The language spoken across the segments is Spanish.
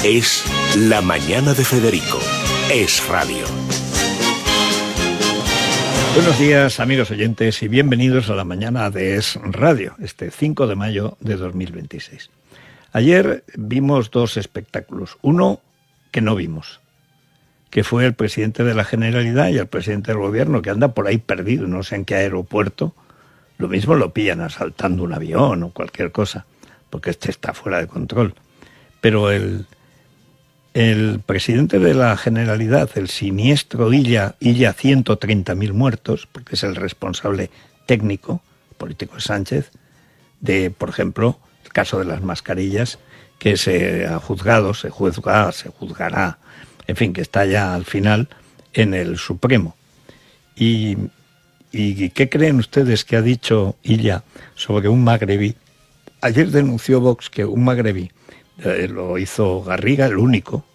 Es La Mañana de Federico. Es Radio. Buenos días, amigos oyentes, y bienvenidos a La Mañana de Es Radio, este 5 de mayo de 2026. Ayer vimos dos espectáculos. Uno que no vimos, que fue el presidente de la Generalidad y el presidente del Gobierno, que anda por ahí perdido, no sé en qué aeropuerto. Lo mismo lo pillan asaltando un avión o cualquier cosa, porque este está fuera de control. Pero el presidente de la Generalidad, el siniestro Illa 130.000 muertos, porque es el responsable técnico, político de Sánchez, de, por ejemplo, el caso de las mascarillas, que se juzgará, en fin, que está ya al final en el Supremo. ¿Y qué creen ustedes que ha dicho Illa sobre un magrebí? Ayer denunció Vox que un magrebí, lo hizo Garriga, el único.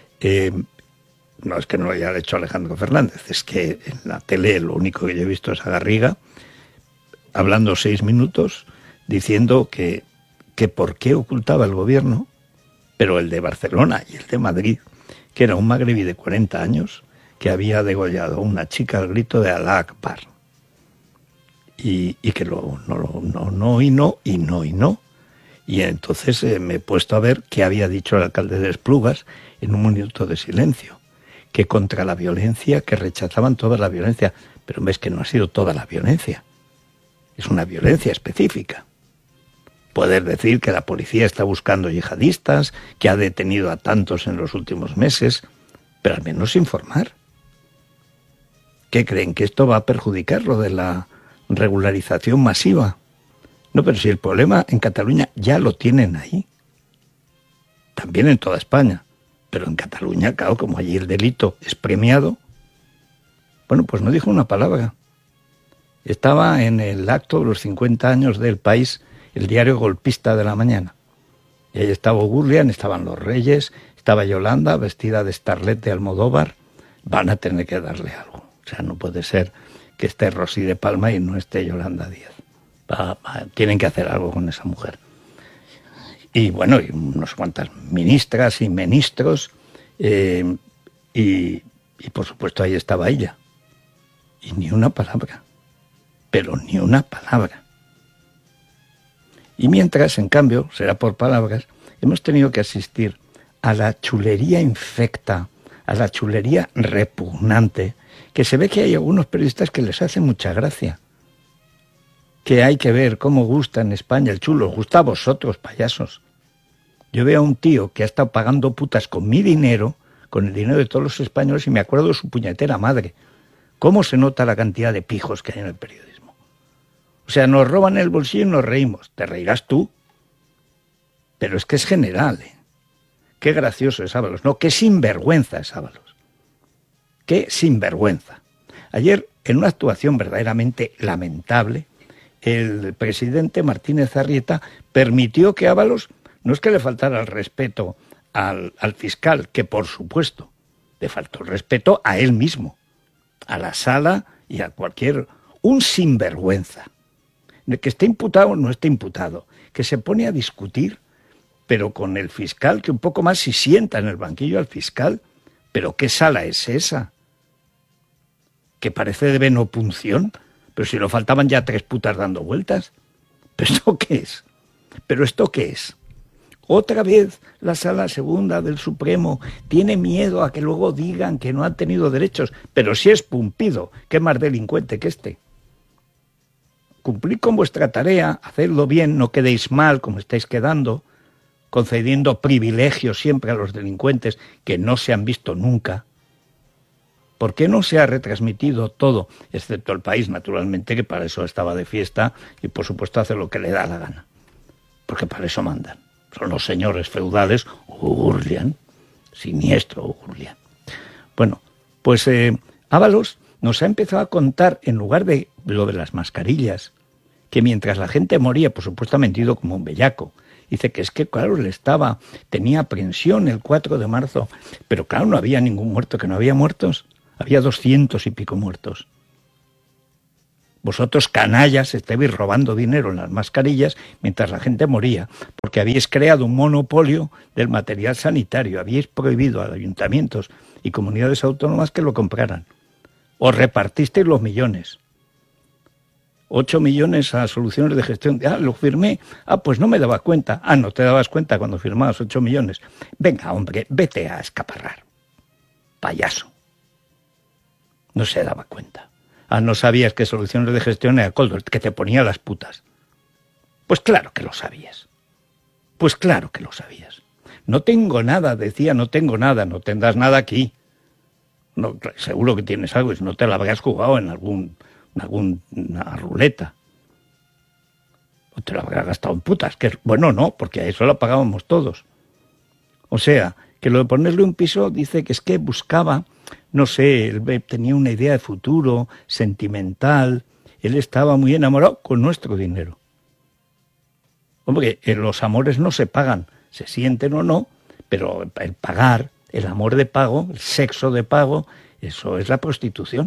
No es que no lo haya hecho Alejandro Fernández, es que en la tele lo único que yo he visto es a Garriga hablando 6 minutos diciendo que por qué ocultaba el gobierno, pero el de Barcelona y el de Madrid, que era un magrebí de 40 años que había degollado a una chica al grito de Alá Akbar. Y que no. Y entonces me he puesto a ver qué había dicho el alcalde de Esplugas en un minuto de silencio, que contra la violencia, que rechazaban toda la violencia, pero ves que no ha sido toda la violencia, es una violencia específica. Poder decir que la policía está buscando yihadistas, que ha detenido a tantos en los últimos meses, pero al menos informar. ¿Qué creen? ¿Que esto va a perjudicar lo de la regularización masiva? No, pero si el problema en Cataluña ya lo tienen ahí. También en toda España. Pero en Cataluña, claro, como allí el delito es premiado, bueno, pues no dijo una palabra. Estaba en el acto de los 50 años del País, el diario golpista de la mañana. Y ahí estaba Gurlian, estaban los Reyes, estaba Yolanda, vestida de Starlet de Almodóvar. Van a tener que darle algo. O sea, no puede ser que esté Rosy de Palma y no esté Yolanda Díaz. Tienen que hacer algo con esa mujer. Y bueno, y unas cuantas ministras y ministros, y por supuesto ahí estaba ella. Y ni una palabra, pero ni una palabra. Y mientras, en cambio, será por palabras, hemos tenido que asistir a la chulería infecta, a la chulería repugnante, que se ve que hay algunos periodistas que les hace mucha gracia. Que hay que ver cómo gusta en España el chulo. Os gusta a vosotros, payasos. Yo veo a un tío que ha estado pagando putas con mi dinero, con el dinero de todos los españoles, y me acuerdo de su puñetera madre. ¿Cómo se nota la cantidad de pijos que hay en el periodismo? O sea, nos roban el bolsillo y nos reímos. Te reirás tú. Pero es que es general, ¿eh? Qué gracioso es Ábalos. No, qué sinvergüenza es Ábalos. Qué sinvergüenza. Ayer, en una actuación verdaderamente lamentable, el presidente Martínez Arrieta permitió que Ábalos, no es que le faltara el respeto al fiscal, que por supuesto le faltó el respeto a él mismo, a la sala y a un sinvergüenza, de que esté imputado o no esté imputado, que se pone a discutir, pero con el fiscal, que un poco más si sienta en el banquillo al fiscal. ¿Pero qué sala es esa? Que parece de venopunción. Pero si lo faltaban ya 3 putas dando vueltas. ¿Pero esto qué es? ¿Pero esto qué es? Otra vez la Sala Segunda del Supremo tiene miedo a que luego digan que no han tenido derechos. Pero si es Pumpido, ¿qué más delincuente que este? Cumplid con vuestra tarea, hacedlo bien, no quedéis mal como estáis quedando, concediendo privilegios siempre a los delincuentes que no se han visto nunca. ¿Por qué no se ha retransmitido todo, excepto El País, naturalmente, que para eso estaba de fiesta y, por supuesto, hace lo que le da la gana? Porque para eso mandan. Son los señores feudales, Gurlian, siniestro Gurlian. Bueno, pues Ábalos nos ha empezado a contar, en lugar de lo de las mascarillas, que mientras la gente moría, por supuesto ha mentido como un bellaco. Dice que es que, claro, tenía aprensión el 4 de marzo, pero claro, no había ningún muerto, que no había muertos. Había 200 y pico muertos. Vosotros, canallas, estabais robando dinero en las mascarillas mientras la gente moría, porque habíais creado un monopolio del material sanitario, habíais prohibido a ayuntamientos y comunidades autónomas que lo compraran. Os repartisteis los millones. 8 millones a soluciones de gestión. Lo firmé. Pues no me daba cuenta. No te dabas cuenta cuando firmabas 8 millones. Venga, hombre, vete a escaparrar. Payaso. No se daba cuenta. No sabías que soluciones de gestión era Coldo, el que te ponía las putas. Pues claro que lo sabías. Pues claro que lo sabías. No tengo nada, decía, no tengo nada, no tendrás nada aquí. No, seguro que tienes algo, y si no te la habrás jugado en alguna ruleta. O te lo habrás gastado en putas. Bueno, no, porque a eso lo pagábamos todos. O sea, que lo de ponerle un piso dice que es que buscaba, no sé, él tenía una idea de futuro, sentimental, él estaba muy enamorado con nuestro dinero. Hombre, los amores no se pagan, se sienten o no, pero el pagar, el amor de pago, el sexo de pago, eso es la prostitución.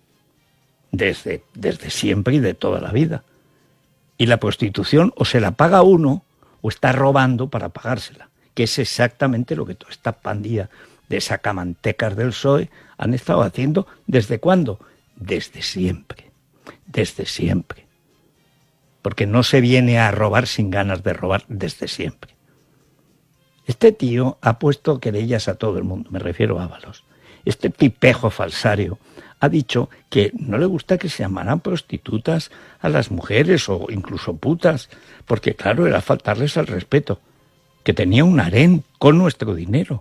Desde siempre y de toda la vida. Y la prostitución o se la paga uno o está robando para pagársela, que es exactamente lo que toda esta pandilla de sacamantecas del PSOE han estado haciendo. ¿Desde cuándo? Desde siempre. Desde siempre. Porque no se viene a robar sin ganas de robar desde siempre. Este tío ha puesto querellas a todo el mundo, me refiero a Ábalos. Este tipejo falsario ha dicho que no le gusta que se llamaran prostitutas a las mujeres o incluso putas, porque claro, era faltarles al respeto, que tenía un harén con nuestro dinero.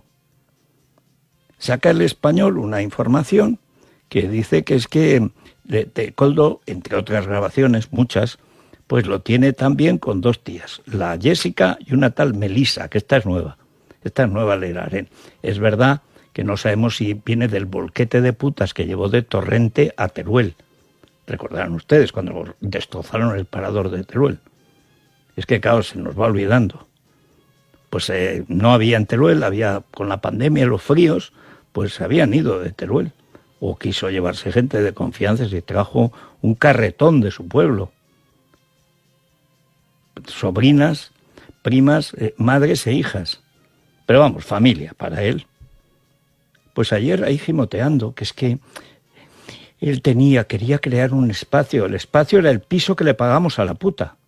Saca El Español una información que dice que es que Coldo, entre otras grabaciones, muchas, pues lo tiene también con 2 tías, la Jessica y una tal Melissa, que esta es nueva del harén. Es verdad que no sabemos si viene del bolquete de putas que llevó de Torrente a Teruel. Recordarán ustedes cuando destrozaron el parador de Teruel. Es que, claro, se nos va olvidando. Pues no había en Teruel, había con la pandemia, los fríos, pues se habían ido de Teruel. O quiso llevarse gente de confianza y trajo un carretón de su pueblo. Sobrinas, primas, madres e hijas. Pero vamos, familia para él. Pues ayer ahí gimoteando, que es que él quería crear un espacio. El espacio era el piso que le pagamos a la puta.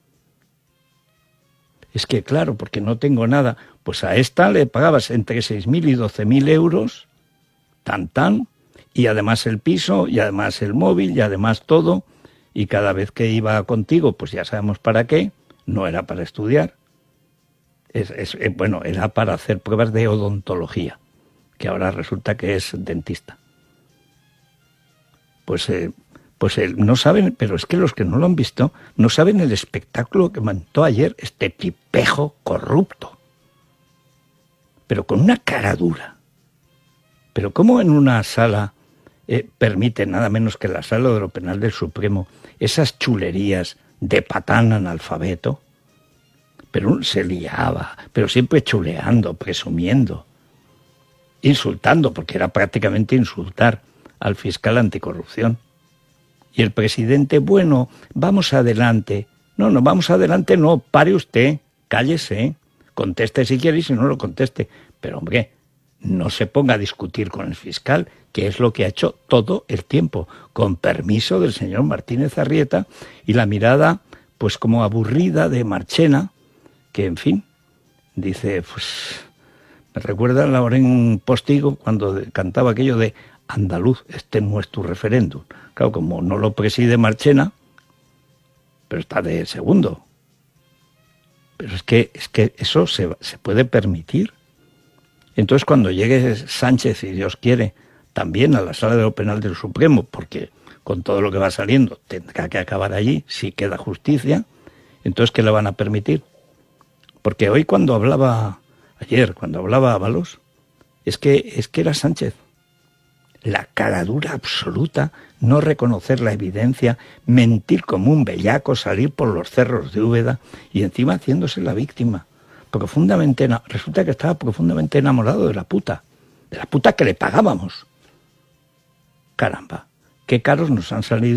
Es que claro, porque no tengo nada, pues a esta le pagabas entre 6.000 y 12.000 euros, y además el piso, y además el móvil, y además todo, y cada vez que iba contigo, pues ya sabemos para qué, no era para estudiar, era para hacer pruebas de odontología, que ahora resulta que es dentista. Pues no saben, pero es que los que no lo han visto, no saben el espectáculo que montó ayer este tipejo corrupto. Pero con una cara dura. Pero ¿cómo en una sala permite, nada menos que la sala de lo penal del Supremo, esas chulerías de patán analfabeto? Pero se liaba, pero siempre chuleando, presumiendo, insultando, porque era prácticamente insultar al fiscal anticorrupción. Y el presidente, bueno, vamos adelante. No, vamos adelante, no, pare usted, cállese, conteste si quiere y si no lo conteste. Pero hombre, no se ponga a discutir con el fiscal, que es lo que ha hecho todo el tiempo, con permiso del señor Martínez Arrieta, y la mirada, pues como aburrida de Marchena, que en fin, dice, pues me recuerda a Lauren Postigo cuando cantaba aquello de andaluz, este no es tu referéndum. Claro, como no lo preside Marchena, pero está de segundo. Pero es que eso se puede permitir. Entonces cuando llegue Sánchez, si Dios quiere, también a la sala de lo penal del Supremo, porque con todo lo que va saliendo tendrá que acabar allí, si queda justicia, entonces ¿qué le van a permitir? Porque hoy ayer cuando hablaba Ábalos, es que era Sánchez. La caradura absoluta, no reconocer la evidencia, mentir como un bellaco, salir por los cerros de Úbeda y encima haciéndose la víctima. Resulta que estaba profundamente enamorado de la puta que le pagábamos. Caramba, qué caros nos han salido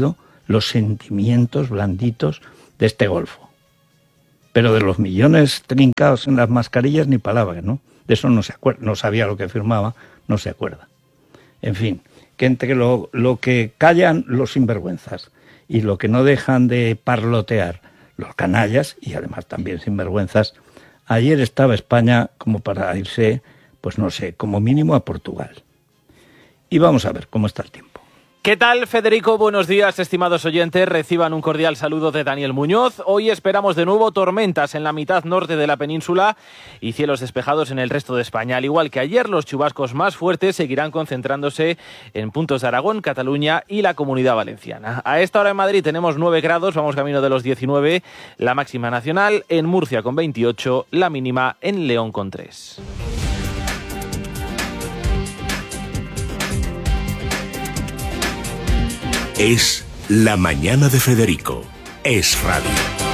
los sentimientos blanditos de este golfo. Pero de los millones trincados en las mascarillas ni palabra, ¿no? De eso no se acuerda, no sabía lo que firmaba, no se acuerda. En fin, que entre lo que callan los sinvergüenzas y lo que no dejan de parlotear los canallas, y además también sinvergüenzas, ayer estaba España como para irse, pues no sé, como mínimo a Portugal. Y vamos a ver cómo está el tiempo. ¿Qué tal, Federico? Buenos días, estimados oyentes. Reciban un cordial saludo de Daniel Muñoz. Hoy esperamos de nuevo tormentas en la mitad norte de la península y cielos despejados en el resto de España. Al igual que ayer, los chubascos más fuertes seguirán concentrándose en puntos de Aragón, Cataluña y la Comunidad Valenciana. A esta hora en Madrid tenemos 9 grados, vamos camino de los 19, la máxima nacional, en Murcia con 28, la mínima en León con 3. Es La Mañana de Federico. Es Radio.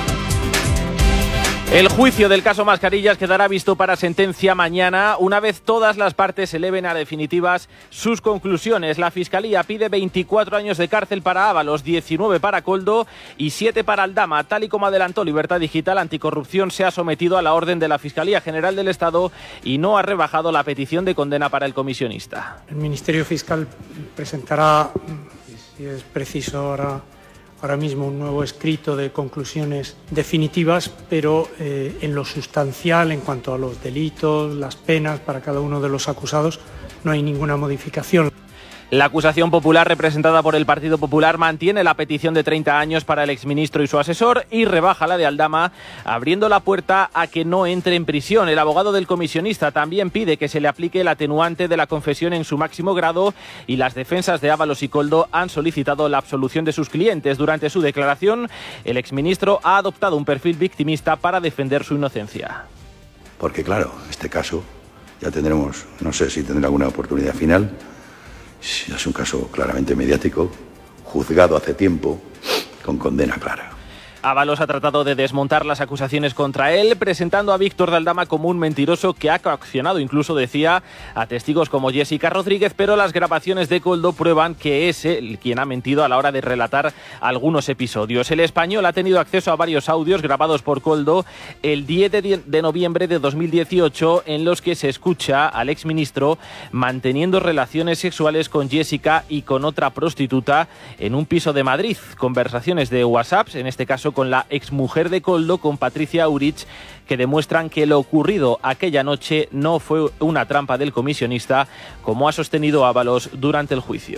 El juicio del caso Mascarillas quedará visto para sentencia mañana, una vez todas las partes eleven a definitivas sus conclusiones. La Fiscalía pide 24 años de cárcel para Ábalos, 19 para Koldo y 7 para Aldama. Tal y como adelantó Libertad Digital, Anticorrupción se ha sometido a la orden de la Fiscalía General del Estado y no ha rebajado la petición de condena para el comisionista. El Ministerio Fiscal presentará, si es preciso ahora mismo, un nuevo escrito de conclusiones definitivas, pero en lo sustancial, en cuanto a los delitos, las penas para cada uno de los acusados, no hay ninguna modificación. La acusación popular, representada por el Partido Popular, mantiene la petición de 30 años para el exministro y su asesor y rebaja la de Aldama, abriendo la puerta a que no entre en prisión. El abogado del comisionista también pide que se le aplique el atenuante de la confesión en su máximo grado y las defensas de Ábalos y Koldo han solicitado la absolución de sus clientes. Durante su declaración, el exministro ha adoptado un perfil victimista para defender su inocencia. Porque claro, este caso ya tendremos, no sé si tendrá alguna oportunidad final. Es un caso claramente mediático, juzgado hace tiempo, con condena clara. Ábalos ha tratado de desmontar las acusaciones contra él, presentando a Víctor de Aldama como un mentiroso que ha coaccionado, incluso decía, a testigos como Jessica Rodríguez, pero las grabaciones de Koldo prueban que es él quien ha mentido a la hora de relatar algunos episodios. El Español ha tenido acceso a varios audios grabados por Koldo el 10 de noviembre de 2018, en los que se escucha al exministro manteniendo relaciones sexuales con Jessica y con otra prostituta en un piso de Madrid. Conversaciones de WhatsApp, en este caso con la exmujer de Koldo, con Patricia Aurich, que demuestran que lo ocurrido aquella noche no fue una trampa del comisionista, como ha sostenido Ábalos durante el juicio.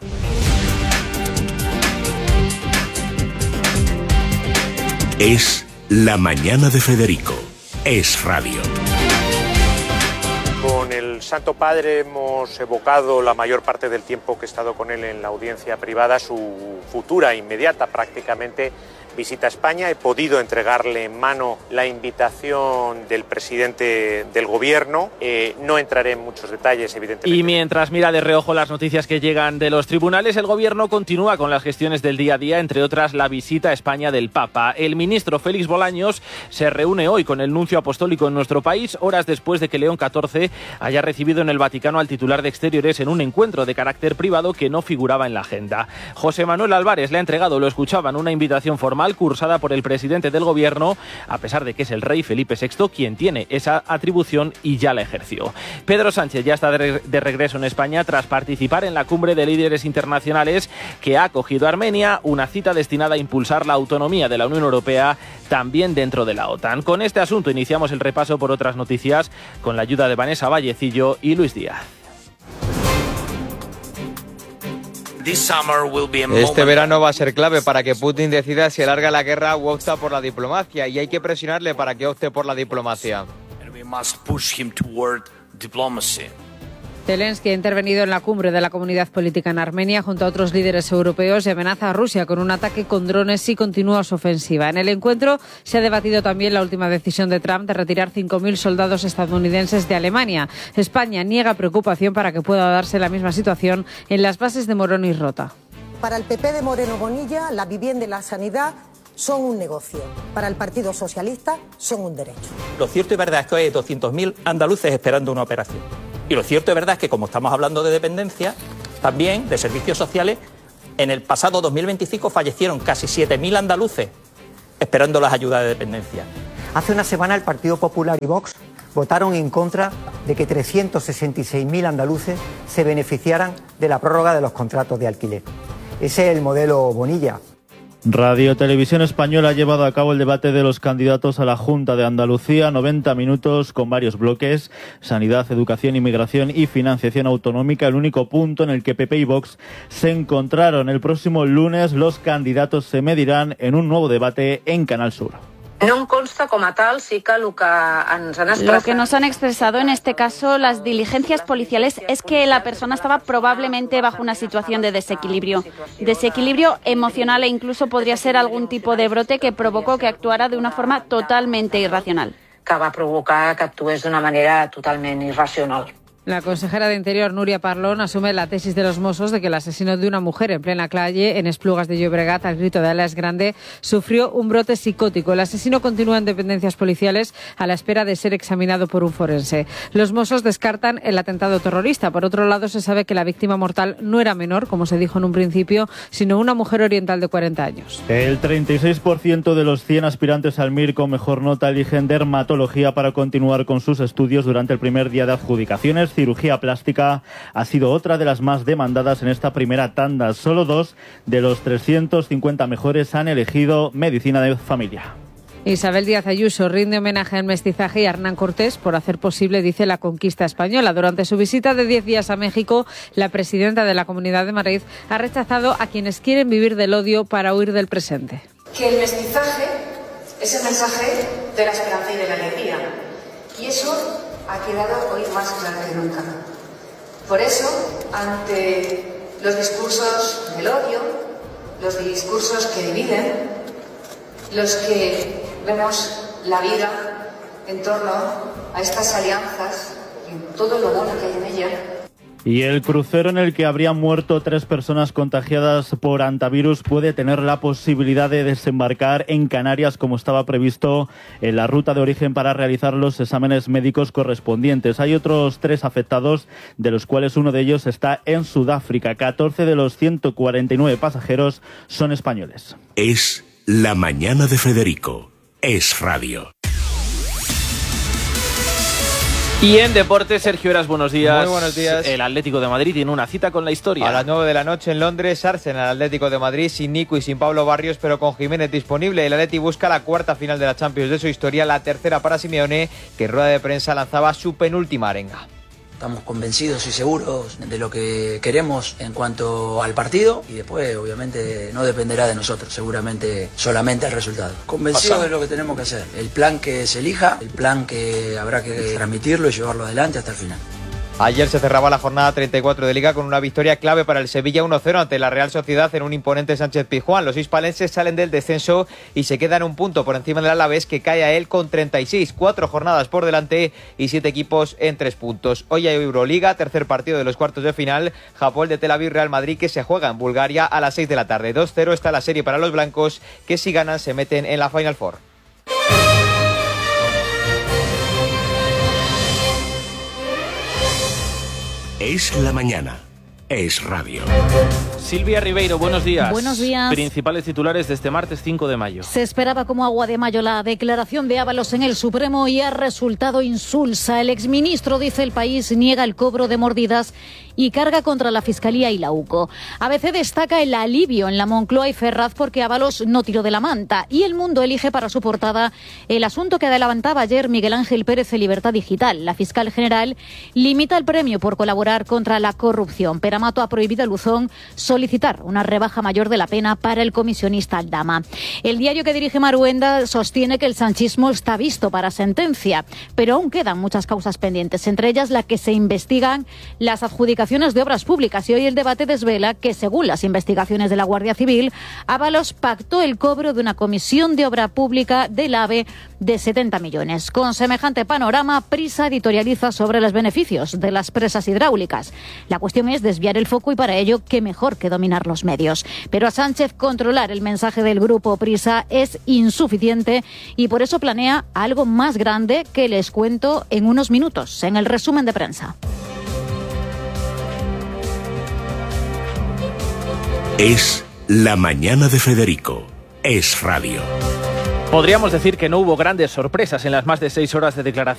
Es La Mañana de Federico. Es Radio. Con el Santo Padre hemos evocado la mayor parte del tiempo que he estado con él en la audiencia privada, su futura, inmediata prácticamente, visita a España. He podido entregarle en mano la invitación del presidente del gobierno. No entraré en muchos detalles, evidentemente. Y mientras mira de reojo las noticias que llegan de los tribunales, el gobierno continúa con las gestiones del día a día, entre otras la visita a España del Papa. El ministro Félix Bolaños se reúne hoy con el nuncio apostólico en nuestro país, horas después de que León XIV haya recibido en el Vaticano al titular de Exteriores en un encuentro de carácter privado que no figuraba en la agenda. José Manuel Álvarez le ha entregado, lo escuchaban, una invitación formal cursada por el presidente del gobierno, a pesar de que es el rey Felipe VI quien tiene esa atribución y ya la ejerció. Pedro Sánchez ya está de regreso en España tras participar en la cumbre de líderes internacionales que ha acogido Armenia, una cita destinada a impulsar la autonomía de la Unión Europea también dentro de la OTAN. Con este asunto iniciamos el repaso por otras noticias con la ayuda de Vanessa Vallecillo y Luis Díaz. Este verano va a ser clave para que Putin decida si alarga la guerra o opta por la diplomacia, y hay que presionarle para que opte por la diplomacia. Zelensky ha intervenido en la cumbre de la comunidad política en Armenia junto a otros líderes europeos y amenaza a Rusia con un ataque con drones si continúa su ofensiva. En el encuentro se ha debatido también la última decisión de Trump de retirar 5.000 soldados estadounidenses de Alemania. España niega preocupación para que pueda darse la misma situación en las bases de Morón y Rota. Para el PP de Moreno Bonilla, la vivienda y la sanidad son un negocio. Para el Partido Socialista son un derecho. Lo cierto y verdad es que hoy hay 200.000 andaluces esperando una operación. Y lo cierto y verdad es que, como estamos hablando de dependencia, también de servicios sociales, En el pasado 2025 fallecieron casi 7.000 andaluces esperando las ayudas de dependencia. Hace una semana el Partido Popular y Vox votaron en contra de que 366.000 andaluces se beneficiaran de la prórroga de los contratos de alquiler. Ese es el modelo Bonilla. Radio Televisión Española ha llevado a cabo el debate de los candidatos a la Junta de Andalucía, 90 minutos con varios bloques: sanidad, educación, inmigración y financiación autonómica. El único punto en el que PP y Vox se encontraron. El próximo lunes los candidatos se medirán en un nuevo debate en Canal Sur. No em consta com a tal, sí que lo que ens han expresado. Lo que nos han expresado en este caso las diligencias policiales es que la persona estaba probablemente bajo una situación de desequilibrio emocional, e incluso podría ser algún tipo de brote que provocó que actuara de una forma totalmente irracional. Que va provocar que actués d'una manera totalment irracional. La consejera de Interior, Núria Parlon, asume la tesis de los Mossos de que el asesino de una mujer en plena calle en Esplugas de Llobregat, al grito de "Ala es grande", sufrió un brote psicótico. El asesino continúa en dependencias policiales a la espera de ser examinado por un forense. Los Mossos descartan el atentado terrorista. Por otro lado, se sabe que la víctima mortal no era menor, como se dijo en un principio, sino una mujer oriental de 40 años. El 36% de los 100 aspirantes al MIR con mejor nota eligen dermatología para continuar con sus estudios durante el primer día de adjudicaciones. Cirugía plástica ha sido otra de las más demandadas en esta primera tanda. Solo 2 de los 350 mejores han elegido medicina de familia. Isabel Díaz Ayuso rinde homenaje al mestizaje y a Hernán Cortés por hacer posible, dice, la conquista española. Durante su visita de 10 días a México, la presidenta de la Comunidad de Madrid ha rechazado a quienes quieren vivir del odio para huir del presente. Que el mestizaje es el mensaje de la esperanza y de la alegría. Y eso ha quedado hoy más claro que nunca. Por eso, ante los discursos del odio, los discursos que dividen, los que vemos la vida en torno a estas alianzas y todo lo bueno que hay en ellas. Y el crucero en el que habrían muerto 3 personas contagiadas por hantavirus puede tener la posibilidad de desembarcar en Canarias, como estaba previsto en la ruta de origen, para realizar los exámenes médicos correspondientes. Hay otros 3 afectados, de los cuales uno de ellos está en Sudáfrica. 14 de los 149 pasajeros son españoles. Es La Mañana de Federico. Es radio. Y en deportes, Sergio Heras, buenos días. Muy buenos días. El Atlético de Madrid tiene una cita con la historia. A las 9 de la noche en Londres, Arsenal Atlético de Madrid, sin Nico y sin Pablo Barrios, pero con Jiménez disponible. El Atleti busca la 4ª final de la Champions de su historia, la 3ª para Simeone, que en rueda de prensa lanzaba su penúltima arenga. Estamos convencidos y seguros de lo que queremos en cuanto al partido, y después obviamente no dependerá de nosotros, seguramente solamente el resultado. Convencidos de lo que tenemos que hacer, el plan que se elija, el plan que habrá que transmitirlo y llevarlo adelante hasta el final. Ayer se cerraba la jornada 34 de Liga con una victoria clave para el Sevilla 1-0 ante la Real Sociedad en un imponente Sánchez-Pizjuán. Los hispalenses salen del descenso y se quedan un punto por encima del Alavés, que cae a él con 36. 4 jornadas por delante y 7 equipos en 3 puntos. Hoy hay Euroliga, tercer partido de los cuartos de final. Hapoel de Tel Aviv-Real Madrid, que se juega en Bulgaria a las 6 de la tarde. 2-0 está la serie para los blancos, que si ganan se meten en la Final Four. Es la mañana. Es radio. Silvia Ribeiro, buenos días. Buenos días. Principales titulares de este martes 5 de mayo. Se esperaba como agua de mayo la declaración de Ábalos en el Supremo y ha resultado insulsa. El exministro, dice El País, niega el cobro de mordidas y carga contra la Fiscalía y la UCO. ABC destaca el alivio en la Moncloa y Ferraz porque Ábalos no tiró de la manta. Y El Mundo elige para su portada el asunto que adelantaba ayer Miguel Ángel Pérez de Libertad Digital. La fiscal general limita el premio por colaborar contra la corrupción. Peramato ha prohibido a Luzón solicitar una rebaja mayor de la pena para el comisionista Aldama. El diario que dirige Maruenda sostiene que el sanchismo está visto para sentencia, pero aún quedan muchas causas pendientes, entre ellas la que se investigan las adjudicaciones de obras públicas, y hoy el debate desvela que, según las investigaciones de la Guardia Civil, Ábalos pactó el cobro de una comisión de obra pública del AVE de 70 millones. Con semejante panorama, Prisa editorializa sobre los beneficios de las presas hidráulicas. La cuestión es desviar el foco y para ello, qué mejor que dominar los medios. Pero a Sánchez controlar el mensaje del grupo Prisa es insuficiente y por eso planea algo más grande que les cuento en unos minutos, en el resumen de prensa. Es La Mañana de Federico. Es radio. Podríamos decir que no hubo grandes sorpresas en las más de 6 horas de declaración